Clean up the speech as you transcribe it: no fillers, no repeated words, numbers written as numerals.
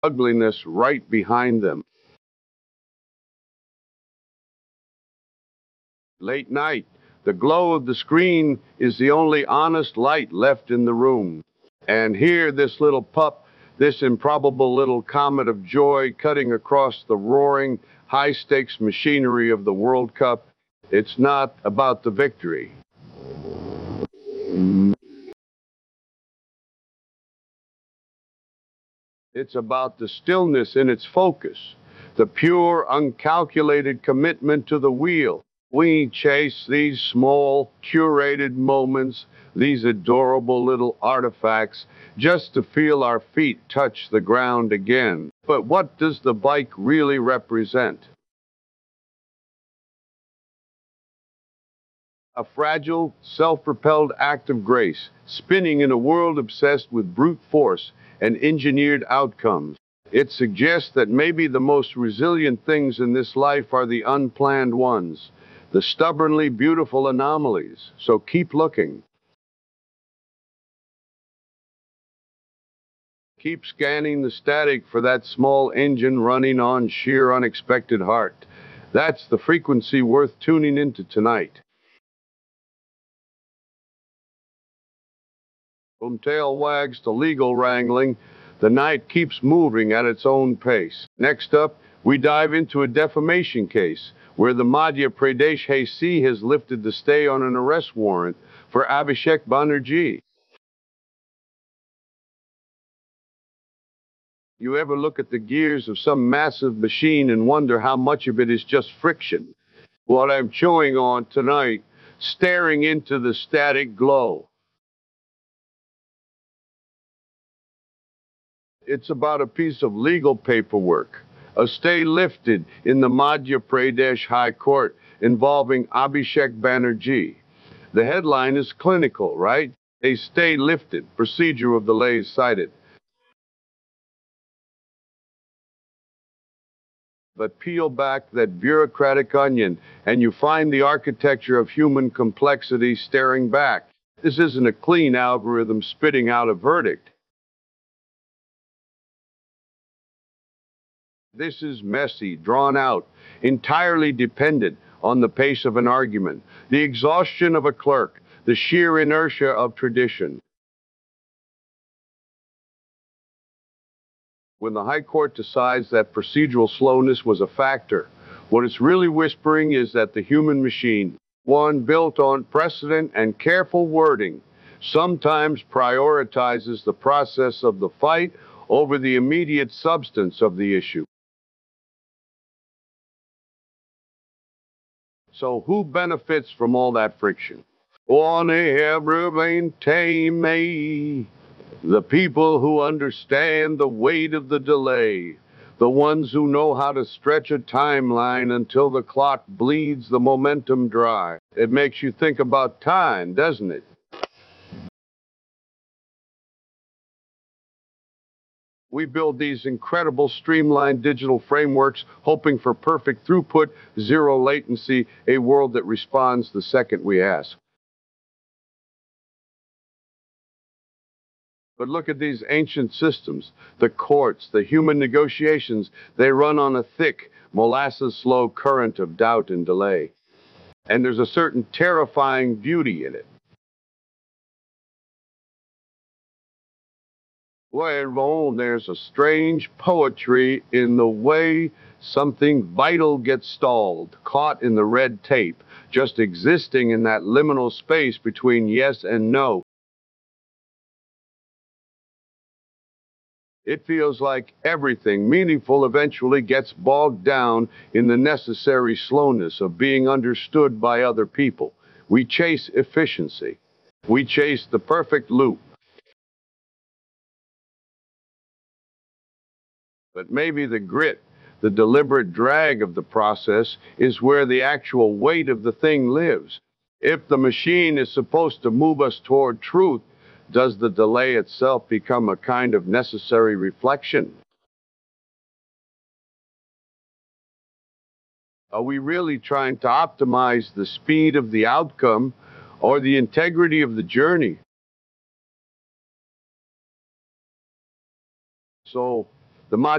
ugliness right behind them. Late night, the glow of the screen is the only honest light left in the room. And here, this little pup, this improbable little comet of joy cutting across the roaring, high stakes machinery of the World Cup. It's not about the victory. It's about the stillness in its focus, the pure, uncalculated commitment to the wheel. We chase these small, curated moments, these adorable little artifacts, just to feel our feet touch the ground again. But what does the bike really represent? A fragile, self-propelled act of grace, spinning in a world obsessed with brute force and engineered outcomes. It suggests that maybe the most resilient things in this life are the unplanned ones, the stubbornly beautiful anomalies. So keep looking. Keep scanning the static for that small engine running on sheer unexpected heart. That's the frequency worth tuning into tonight. From tail wags to legal wrangling, the night keeps moving at its own pace. Next up, we dive into a defamation case where the Madhya Pradesh Haysi has lifted the stay on an arrest warrant for Abhishek Banerjee. You ever look at the gears of some massive machine and wonder how much of it is just friction? What I'm chewing on tonight, staring into the static glow. It's about a piece of legal paperwork, a stay lifted in the Madhya Pradesh High Court involving Abhishek Banerjee. The headline is clinical, right? A stay lifted, procedure of the lays cited. But peel back that bureaucratic onion and you find the architecture of human complexity staring back. This isn't a clean algorithm spitting out a verdict. This is messy, drawn out, entirely dependent on the pace of an argument, the exhaustion of a clerk, the sheer inertia of tradition. When the High Court decides that procedural slowness was a factor, what it's really whispering is that the human machine, one built on precedent and careful wording, sometimes prioritizes the process of the fight over the immediate substance of the issue. So who benefits from all that friction? One everything me. The people who understand the weight of the delay. The ones who know how to stretch a timeline until the clock bleeds the momentum dry. It makes you think about time, doesn't it? We build these incredible streamlined digital frameworks hoping for perfect throughput, zero latency, a world that responds the second we ask. But look at these ancient systems, the courts, the human negotiations. They run on a thick, molasses slow current of doubt and delay. And there's a certain terrifying beauty in it. Well, there's a strange poetry in the way something vital gets stalled, caught in the red tape, just existing in that liminal space between yes and no. It feels like everything meaningful eventually gets bogged down in the necessary slowness of being understood by other people. We chase efficiency. We chase the perfect loop. But maybe the grit, the deliberate drag of the process is where the actual weight of the thing lives. If the machine is supposed to move us toward truth, does the delay itself become a kind of necessary reflection? Are we really trying to optimize the speed of the outcome or the integrity of the journey? So The